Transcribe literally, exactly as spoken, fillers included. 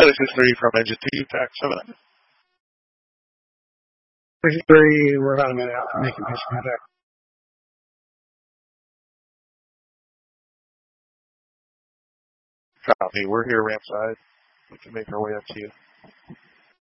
This is three from engine two, tax seven. Three, we're about a minute out from making pitch contact. Copy. We're here ramp side. We can make our way up to you.